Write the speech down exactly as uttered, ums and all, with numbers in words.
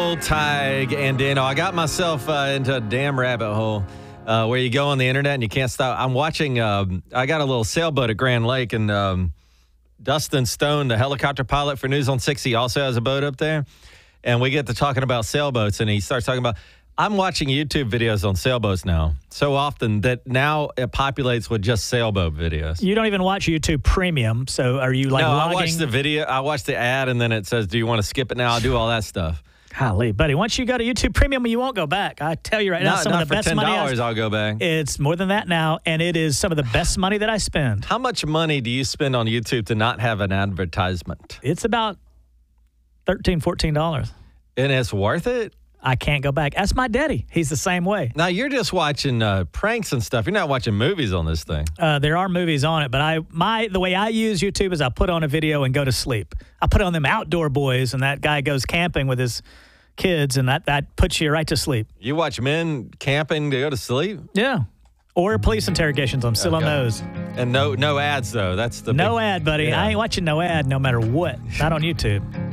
Daniel, Tig, and Dano. I got myself uh, into a damn rabbit hole uh, where you go on the internet and you can't stop. I'm watching, um, I got a little sailboat at Grand Lake, and um, Dustin Stone, the helicopter pilot for News on sixty, also has a boat up there. And we get to talking about sailboats, and he starts talking about, I'm watching YouTube videos on sailboats now so often that now it populates with just sailboat videos. You don't even watch YouTube Premium, so are you like no, logging? I watch the video. I watch the ad, and then it says, do you want to skip it now? I'll do all that stuff. Golly, buddy, once you go to YouTube Premium, you won't go back. I tell you right now, Not, some not of the for best ten money dollars, I, I'll go back. It's more than that now, and it is some of the best money that I spend. How much money do you spend on YouTube to not have an advertisement? It's about thirteen dollars, fourteen dollars. And it's worth it? I can't go back. That's my daddy. He's the same way. Now, you're just watching uh, pranks and stuff. You're not watching movies on this thing. Uh, there are movies on it, but I my the way I use YouTube is I put on a video and go to sleep. I put on them Outdoor Boys, and that guy goes camping with his kids, and that, that puts you right to sleep. You watch men camping to go to sleep? Yeah. Or police interrogations. I'm still Okay. on those. And no no ads, though. That's the No big, ad, buddy. Yeah. I ain't watching no ad no matter what. Not on YouTube.